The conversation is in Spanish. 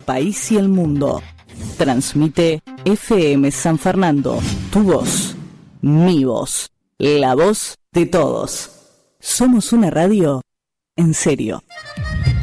país y el mundo. Transmite FM San Fernando. Tu voz, mi voz, la voz de todos. Somos una radio en serio.